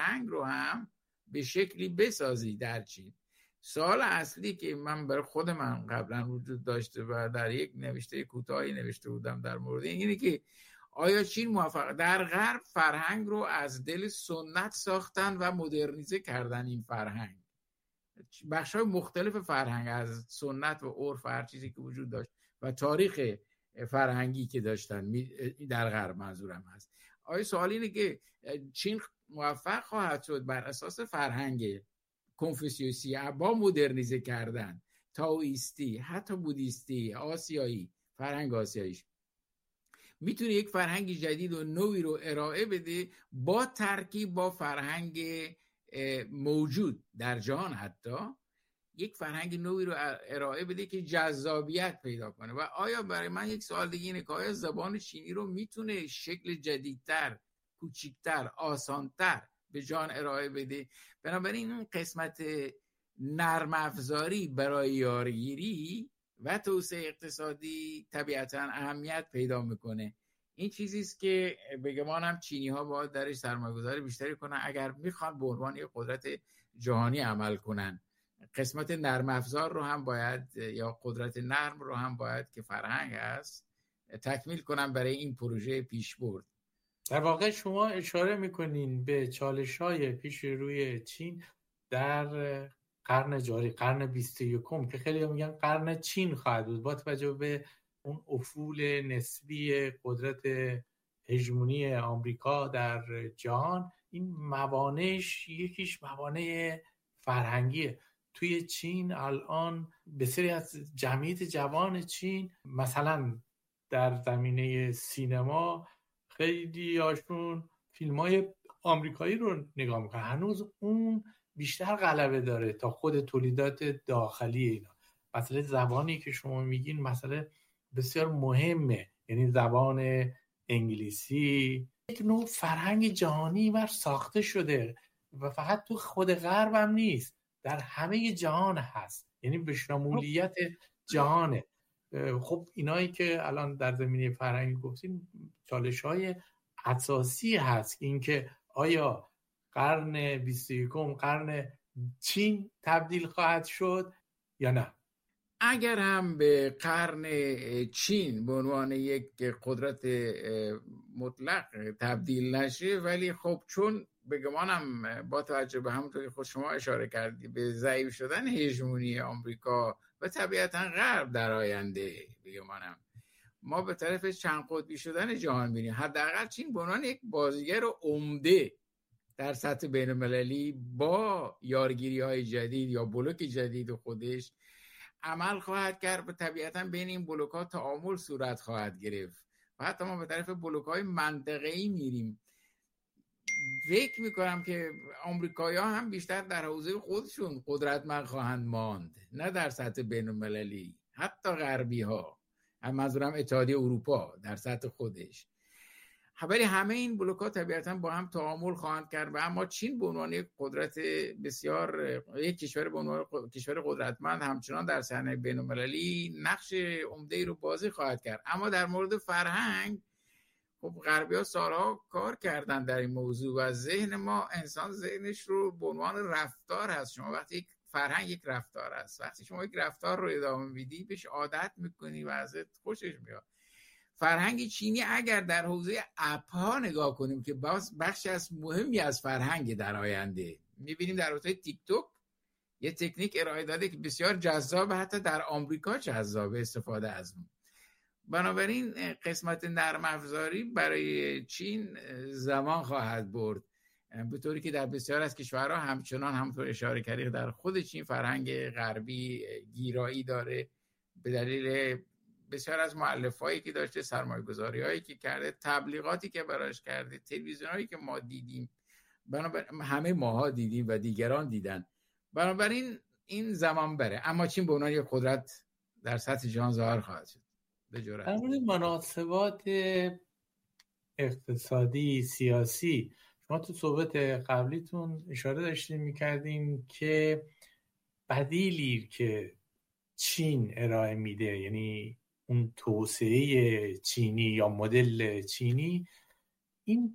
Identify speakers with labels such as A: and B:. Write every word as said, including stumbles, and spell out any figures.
A: فرهنگ رو هم به شکلی بسازی در چین. سوال اصلی که من برای خود من قبلا وجود داشته و در یک نوشته کوتاهی نوشته بودم در مورد این، اینه که آیا چین موفق در غرب فرهنگ رو از دل سنت ساختن و مدرنیزه کردن؟ این فرهنگ بخش‌های مختلف فرهنگ، از سنت و عرف هر چیزی که وجود داشت و تاریخ فرهنگی که داشتن در غرب منظورم هست. آیا سوال اینه که چین موفق خواهد شد بر اساس فرهنگ کنفوسیوسی با مدرنیزه کردن، تائویستی، حتی بودیستی، آسیایی، فرهنگ آسیاییش، میتونه یک فرهنگ جدید و نوعی رو ارائه بده با ترکیب با فرهنگ موجود در جهان، حتی یک فرهنگ نوعی رو ارائه بده که جذابیت پیدا کنه؟ و آیا برای من یک سوال دیگه اینه که آیا زبان چینی رو میتونه شکل جدیدتر، کوچیکتر، آسانتر به جان ارائه بده؟ بنابراین این قسمت نرم افزاری برای یارگیری و توسعه اقتصادی طبیعتاً اهمیت پیدا میکنه. این چیزی است که به گمان هم چینی ها باید درش سرمایه‌گذاری بیشتری کنن اگر میخوان به عنوان یک قدرت جهانی عمل کنن. قسمت نرم افزار رو هم باید، یا قدرت نرم رو هم باید که فرهنگ هست، تکمیل کنن برای این پروژه پیشبرد.
B: در واقع شما اشاره میکنین به چالش‌های پیش روی چین در قرن جاری، قرن بیست و یکم، که خیلی میگن قرن چین خواهد بود با توجه به اون افول نسبی قدرت هژمونی آمریکا در جهان. این موانعش یکیش موانع فرهنگیه. توی چین الان بسیاری از جمعیت جوان چین مثلا در زمینه سینما خیلی هاشون فیلم های آمریکایی رو نگاه میکنن. هنوز اون بیشتر غلبه داره تا خود تولیدات داخلی اینا. مسئله زبانی که شما میگین مسئله بسیار مهمه، یعنی زبان انگلیسی یک نوع فرهنگ جهانی بر ساخته شده و فقط تو خود غرب هم نیست، در همه جهان هست، یعنی به شمولیت جهانه. خب اینایی که الان در زمینه فرهنگی گفتیم چالش‌های اساسی هست، اینکه آیا قرن بیست و یکم قرن چین تبدیل خواهد شد یا نه.
A: اگر هم به قرن چین به عنوان یک قدرت مطلق تبدیل نشه، ولی خب چون به گمانم با توجه به همونطور که خود شما اشاره کردی به ضعیف شدن هژمونی آمریکا و طبیعتا غرب در آینده، به گمانم ما به طرف چند قطبی شدن جهان میریم. حداقل چین به عنوان یک بازیگر عمده در سطح بین المللی با یارگیری‌های جدید یا بلوک جدید خودش عمل خواهد کرد و طبیعتاً بین این بلوک‌ها تعامل صورت خواهد گرفت و حتی ما به طرف بلوک‌های منطقه‌ای میریم. فکر میکنم که آمریکایی‌ها هم بیشتر در حوزه خودشون قدرتمند خواهند ماند، نه در سطح بین المللی. حتی غربی‌ها، هم منظورم اتحادیه اروپا در سطح خودش، ولی همه این بلوک‌ها طبیعتاً با هم تعامل خواهند کرد. و اما چین به عنوان یک قدرت بسیار، یک کشور به عنوان کشور قدرتمند همچنان در صحنه بین‌المللی نقش عمده‌ای رو بازی خواهد کرد. اما در مورد فرهنگ، خب غربی‌ها سالها کار کردن در این موضوع و ذهن ما، انسان ذهنش رو به عنوان رفتار هست. شما وقتی یک فرهنگ یک رفتار هست، وقتی شما یک رفتار رو ادامه میدی بهش عادت میکنی و ازت خوشش میاد. فرهنگ چینی اگر در حوزه اپ ها نگاه کنیم که باز بخشی از مهمی از فرهنگ در آینده، میبینیم در حوزه تیک توک یه تکنیک ارائه داده که بسیار جذاب، حتی در آمریکا جذاب استفاده از اون. بنابراین قسمت نرم افزاری برای چین زمان خواهد برد، به طوری که در بسیار از کشورها همچنان همونطور اشاره کردید در خود چین فرهنگ غربی گیرایی داره به دلیل بسیار از مؤلفهایی که داشته، سرمایه‌گذاری‌هایی که کرده، تبلیغاتی که براش کرده، تلویزیونایی که ما دیدیم، بنابراین همه ماها دیدیم و دیگران دیدن. بنابراین این زمان بره، اما چین به عنوان یک قدرت در سطح جهان ظاهر خواهد شد. به جرات
B: در مورد مناسبات اقتصادی سیاسی، شما تو صحبت قبلیتون اشاره داشتین می‌کردین که بدیلی که چین ارائه میده، یعنی اون توسعه چینی یا مدل چینی، این